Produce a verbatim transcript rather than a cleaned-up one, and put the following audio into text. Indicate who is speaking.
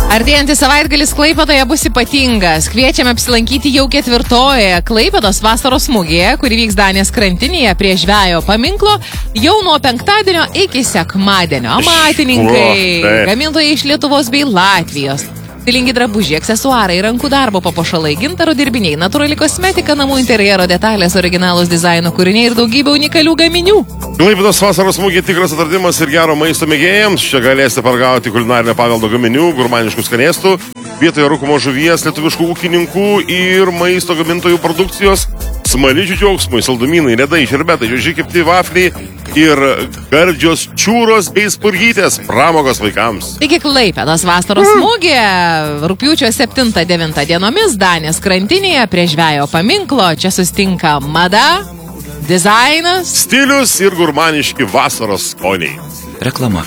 Speaker 1: Artėjantis savaitgalis Klaipėdoje bus ypatingas. Kviečiame apsilankyti jau ketvirtojoje Klaipėdos vasaros mugėje, kuri vyks Danės krantinėje prie žvejo paminklo jau nuo penktadienio iki sekmadienio. Amatininkai, gamintojai iš Lietuvos bei Latvijos, stilingi drabužiai, aksesuarai, rankų darbo papuošalai, gintaro dirbiniai, natūrali kosmetika, namų interjero detalės, originalūs dizaino kūriniai ir daugybė unikalių gaminių.
Speaker 2: Klaipėdos vasaros mugė tikras atradimas ir gero maisto mėgėjams. Čia galėsite pargauti kulinarinio paveldo gaminių, gurmaniškų skanėstų, vietoje rūkomo žuvies, lietuviškų ūkininkų ir maisto gamintojų produkcijos, smaližių džiaugsmui, saldumynai, ledai, šerbetai, žiužiai kepti vafliai ir gardžios čiūros bei spurgytės, pramogos vaikams.
Speaker 1: Taigi Klaipėdos vasaros mugė rugpjūčio septintą devintą dienomis Danės krantinėje prie žvejo paminklo. Čia sustinka mada, dizainas,
Speaker 2: stilius ir gurmaniški vasaros skoniai.
Speaker 3: Reklama.